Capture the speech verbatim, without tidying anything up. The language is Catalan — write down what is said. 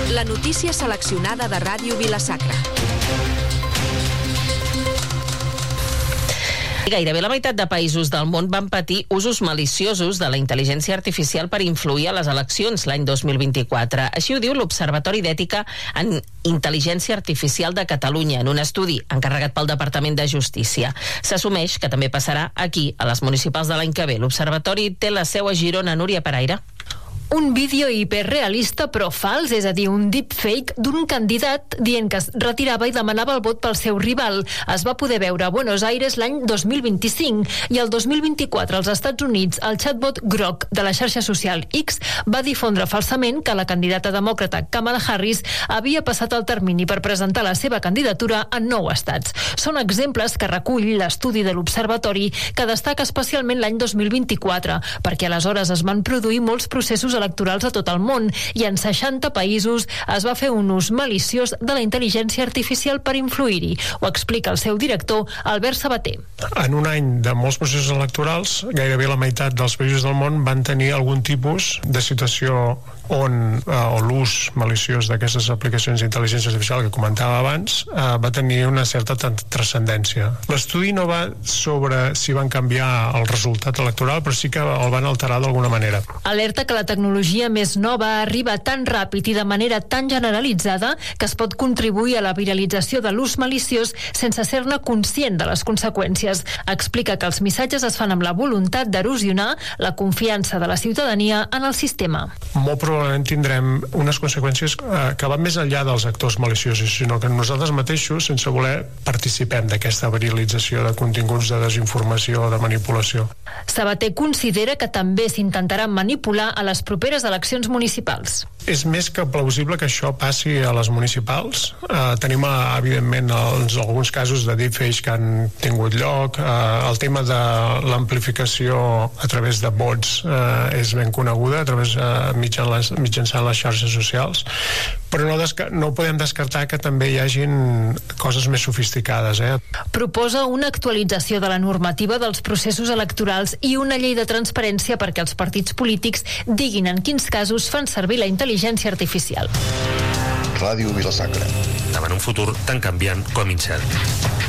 La notícia seleccionada de Ràdio Vila-sacra. Gairebé la meitat de països del món van patir usos maliciosos de la intel·ligència artificial per influir a les eleccions l'any dos mil vint-i-quatre. Així ho diu l'Observatori d'Ètica en Intel·ligència Artificial de Catalunya, en un estudi encarregat pel Departament de Justícia. S'assumeix que també passarà aquí, a les municipals de l'any que ve. L'Observatori té la seu a Girona. Núria Paraire. Un vídeo hiperrealista però fals, és a dir, un deepfake d'un candidat dient que es retirava i demanava el vot pel seu rival. Es va poder veure a Buenos Aires l'any dos mil vint-i-cinc i el dos mil vint-i-quatre als Estats Units el chatbot Grok de la xarxa social X va difondre falsament que la candidata demòcrata Kamala Harris havia passat el termini per presentar la seva candidatura en nou estats. Són exemples que recull l'estudi de l'Observatori, que destaca especialment l'any dos mil vint-i-quatre, perquè aleshores es van produir molts processos electorals a tot el món i en seixanta països es va fer un ús maliciós de la intel·ligència artificial per influir-hi. Ho explica el seu director, Albert Sabater. En un any de molts processos electorals, gairebé la meitat dels països del món van tenir algun tipus de situació on eh, o l'ús maliciós d'aquestes aplicacions d'intel·ligència artificial que comentava abans eh, va tenir una certa transcendència. L'estudi no va sobre si van canviar el resultat electoral, però sí que el van alterar d'alguna manera. Alerta que la tecnologia més nova arriba tan ràpid i de manera tan generalitzada que es pot contribuir a la viralització de l'ús maliciós sense ser-ne conscient de les conseqüències. Explica que els missatges es fan amb la voluntat d'erosionar la confiança de la ciutadania en el sistema. Molt probablement tindrem unes conseqüències eh, que van més enllà dels actors maliciosos, sinó que nosaltres mateixos, sense voler, participem d'aquesta viralització de continguts de desinformació o de manipulació. Sabater considera que també s'intentarà manipular a les properes eleccions municipals. És més que plausible que això passi a les municipals. Eh, tenim, eh, evidentment, els, alguns casos de deepfakes que han tingut lloc. Eh, el tema de l'amplificació a través de bots eh, és ben coneguda, a través eh, mitjan les, mitjançant les xarxes socials, però no, desca- no podem descartar que també hi hagin coses més sofisticades. Eh? Proposa una actualització de la normativa dels processos electorals i una llei de transparència perquè els partits polítics diguin en quins casos fan servir la intel·ligència artificial. Ràdio Vila-sacra. Davant un futur tan canviant com incert.